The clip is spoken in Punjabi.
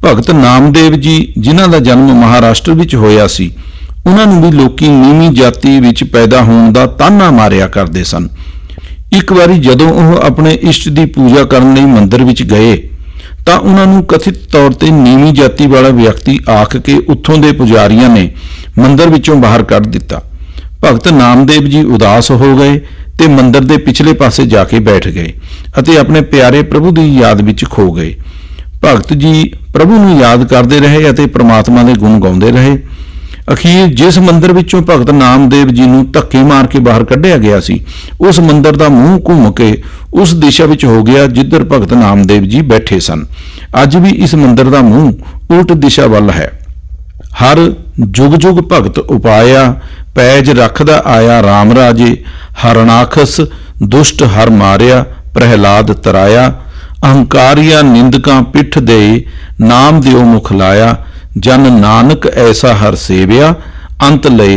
ਭਗਤ ਨਾਮਦੇਵ ਜੀ ਜਿਨ੍ਹਾਂ ਦਾ ਜਨਮ ਮਹਾਰਾਸ਼ਟਰ ਵਿੱਚ ਹੋਇਆ ਸੀ, ਉਹਨਾਂ ਨੂੰ ਵੀ ਲੋਕੀ ਨੀਵੀਂ ਜਾਤੀ ਵਿੱਚ ਪੈਦਾ ਹੋਣ ਦਾ ਤਾਨਾ ਮਾਰਿਆ ਕਰਦੇ ਸਨ। ਇੱਕ ਵਾਰੀ ਜਦੋਂ ਉਹ ਆਪਣੇ ਇਸ਼ਟ ਦੀ ਪੂਜਾ ਕਰਨ ਲਈ ਮੰਦਰ ਵਿੱਚ ਗਏ ਤਾਂ ਉਹਨਾਂ ਨੂੰ ਕਥਿਤ ਤੌਰ ਤੇ ਨੀਵੀਂ ਜਾਤੀ ਵਾਲਾ ਵਿਅਕਤੀ ਆਖ ਕੇ ਉੱਥੋਂ ਦੇ ਪੁਜਾਰੀਆਂ ਨੇ ਮੰਦਰ ਵਿੱਚੋਂ ਬਾਹਰ ਕੱਢ ਦਿੱਤਾ। ਭਗਤ ਨਾਮਦੇਵ ਜੀ ਉਦਾਸ ਹੋ ਗਏ ਤੇ ਮੰਦਰ ਦੇ ਪਿਛਲੇ ਪਾਸੇ ਜਾ ਕੇ ਬੈਠ ਗਏ ਅਤੇ ਆਪਣੇ ਪਿਆਰੇ ਪ੍ਰਭੂ ਦੀ ਯਾਦ ਵਿੱਚ ਖੋ ਗਏ। ਭਗਤ ਜੀ ਪ੍ਰਭੂ ਨੂੰ ਯਾਦ ਕਰਦੇ ਰਹੇ ਅਤੇ ਪ੍ਰਮਾਤਮਾ ਦੇ ਗੁਣ ਗਾਉਂਦੇ ਰਹੇ। ਅਖੀਰ ਜਿਸ ਮੰਦਰ ਵਿੱਚੋਂ ਭਗਤ ਨਾਮਦੇਵ ਜੀ ਨੂੰ ਧੱਕੇ ਮਾਰ ਕੇ ਬਾਹਰ ਕੱਢਿਆ ਗਿਆ ਸੀ, ਉਸ ਮੰਦਰ ਦਾ ਮੂੰਹ ਘੁੰਮ ਕੇ ਉਸ ਦਿਸ਼ਾ ਵਿੱਚ ਹੋ ਗਿਆ ਜਿੱਧਰ ਭਗਤ ਨਾਮਦੇਵ ਜੀ ਬੈਠੇ ਸਨ। ਅੱਜ ਵੀ ਇਸ ਮੰਦਰ ਦਾ ਮੂੰਹ ਉਲਟ ਦਿਸ਼ਾ ਵੱਲ ਹੈ। ਹਰ ਜੁਗ ਜੁਗ ਭਗਤ ਉਪਾਇਆ, ਪੈਜ ਰੱਖਦਾ ਆਇਆ ਰਾਮ ਰਾਜੇ। ਹਰਨਾਖਸ ਦੁਸ਼ਟ ਹਰ ਮਾਰਿਆ, ਪ੍ਰਹਿਲਾਦ ਤਰਾਇਆ। ਅਹੰਕਾਰੀਆਂ ਨਿੰਦਕਾਂ ਪਿੱਠ ਦੇ, ਨਾਮ ਦਿਓ ਮੁਖ ਲਾਇਆ। ਜਨ ਨਾਨਕ ਐਸਾ ਹਰ ਸੇਵਿਆ, ਅੰਤ ਲਏ